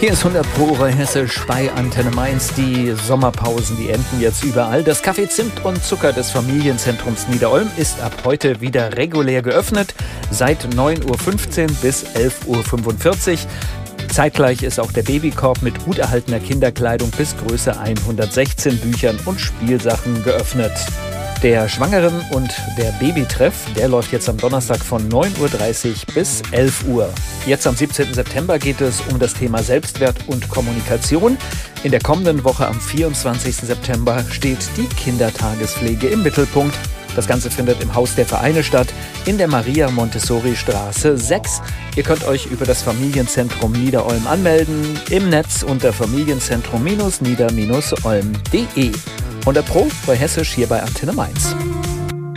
Hier ist 100 Pro Hessisch bei Antenne Mainz. Die Sommerpausen, die enden jetzt überall. Das Café Zimt und Zucker des Familienzentrums Niederolm ist ab heute wieder regulär geöffnet. Seit 9.15 Uhr bis 11.45 Uhr. Zeitgleich ist auch der Babykorb mit gut erhaltener Kinderkleidung bis Größe 116 Büchern und Spielsachen geöffnet. Der Schwangeren- und der Babytreff, der läuft jetzt am Donnerstag von 9.30 Uhr bis 11 Uhr. Jetzt am 17. September geht es um das Thema Selbstwert und Kommunikation. In der kommenden Woche am 24. September steht die Kindertagespflege im Mittelpunkt. Das Ganze findet im Haus der Vereine statt, in der Maria-Montessori-Straße 6. Ihr könnt euch über das Familienzentrum Niederolm anmelden, im Netz unter familienzentrum-nieder-olm.de. 100 Pro bei Hessisch hier bei Antenne Mainz.